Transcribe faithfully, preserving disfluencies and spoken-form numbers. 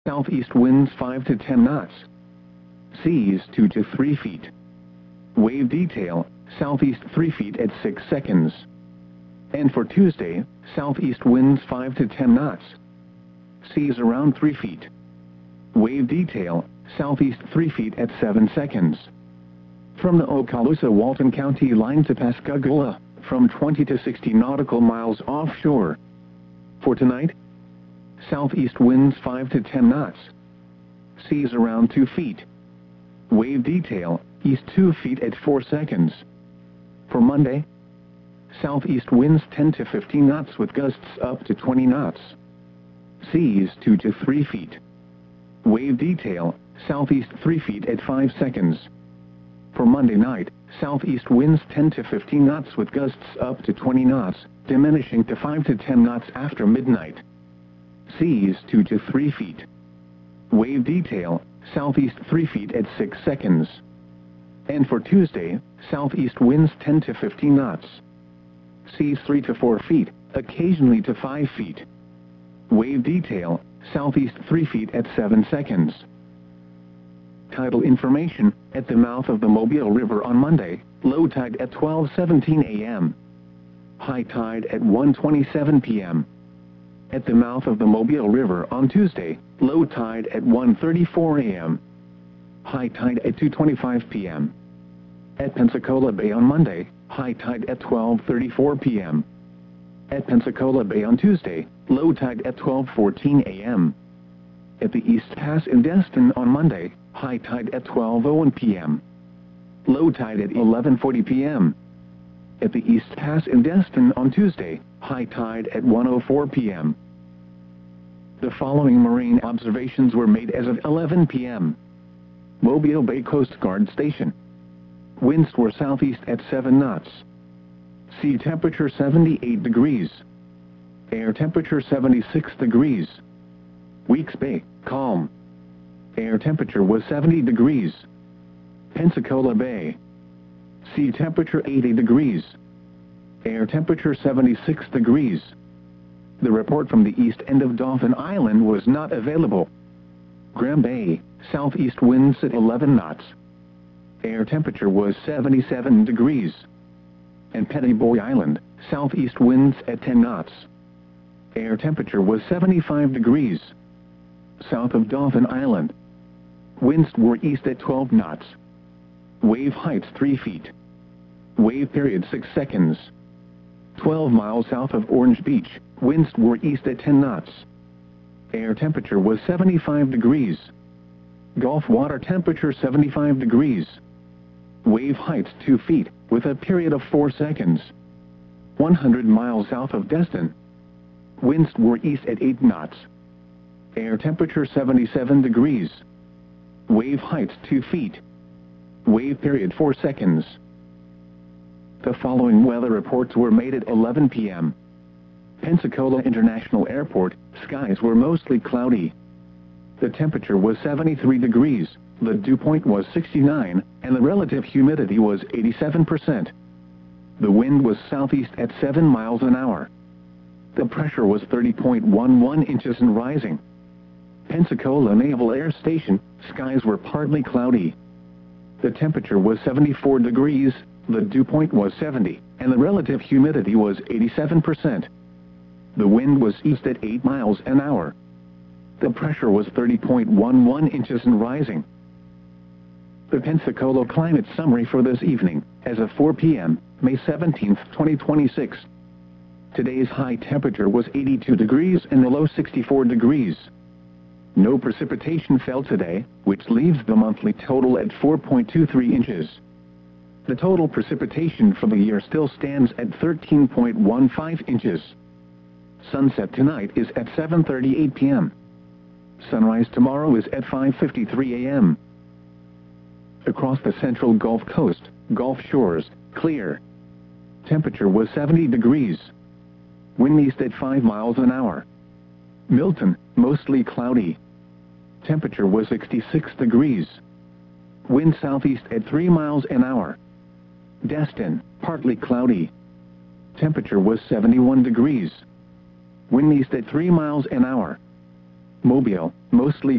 Southeast winds five to ten knots. Seas two to three feet. Wave detail, southeast three feet at six seconds. And for Tuesday, southeast winds five to ten knots. Seas around three feet. Wave detail, southeast three feet at seven seconds. From the Okaloosa-Walton County line to Pascagoula, from twenty to sixty nautical miles offshore. For tonight, southeast winds five to ten knots. Seas around two feet. Wave detail, east two feet at four seconds. For Monday, southeast winds ten to fifteen knots with gusts up to twenty knots. Seas two to three feet. Wave detail, southeast three feet at five seconds. For Monday night, southeast winds ten to fifteen knots with gusts up to twenty knots, diminishing to five to ten knots after midnight. Seas two to three feet. Wave detail, southeast three feet at six seconds. And for Tuesday, southeast winds ten to fifteen knots. Seas three to four feet, occasionally to five feet. Wave detail, southeast three feet at seven seconds. Tidal information, at the mouth of the Mobile River on Monday, low tide at twelve seventeen a m High tide at one twenty-seven p m At the mouth of the Mobile River on Tuesday, low tide at one thirty-four a m High tide at two twenty-five p m At Pensacola Bay on Monday, high tide at twelve thirty-four p m At Pensacola Bay on Tuesday, low tide at twelve fourteen a m At the East Pass in Destin on Monday, high tide at twelve oh one p m Low tide at eleven forty p m At the East Pass in Destin on Tuesday, high tide at one oh four p m The following marine observations were made as of eleven p m Mobile Bay Coast Guard Station. Winds were southeast at seven knots. Sea temperature seventy-eight degrees. Air temperature seventy-six degrees. Weeks Bay, calm. Air temperature was seventy degrees. Pensacola Bay. Sea temperature eighty degrees. Air temperature seventy-six degrees. The report from the east end of Dauphin Island was not available. Graham Bay, southeast winds at eleven knots. Air temperature was seventy-seven degrees. And Petty Boy Island, southeast winds at ten knots. Air temperature was seventy-five degrees. South of Dauphin Island, winds were east at twelve knots. Wave heights three feet. Wave period six seconds. twelve miles south of Orange Beach, winds were east at ten knots. Air temperature was seventy-five degrees. Gulf water temperature seventy-five degrees. Wave heights two feet, with a period of four seconds. one hundred miles south of Destin, winds were east at eight knots. Air temperature seventy-seven degrees. Wave heights two feet. Wave period four seconds. The following weather reports were made at eleven p m Pensacola International Airport, skies were mostly cloudy. The temperature was seventy-three degrees, the dew point was sixty-nine, and the relative humidity was eighty-seven percent. The wind was southeast at seven miles an hour. The pressure was thirty point one one inches and rising. Pensacola Naval Air Station, skies were partly cloudy. The temperature was seventy-four degrees, the dew point was seventy, and the relative humidity was eighty-seven percent. The wind was east at eight miles an hour. The pressure was thirty point one one inches and rising. The Pensacola climate summary for this evening, as of four p m, May seventeenth, twenty twenty-six. Today's high temperature was eighty-two degrees and the low sixty-four degrees. No precipitation fell today, which leaves the monthly total at four point two three inches. The total precipitation for the year still stands at thirteen point one five inches. Sunset tonight is at seven thirty-eight p m Sunrise tomorrow is at five fifty-three a m Across the central Gulf Coast, Gulf Shores, clear. Temperature was seventy degrees. Wind east at five miles an hour. Milton, mostly cloudy. Temperature was sixty-six degrees. Wind southeast at three miles an hour. Destin, partly cloudy. Temperature was seventy-one degrees. Wind east at three miles an hour. Mobile, mostly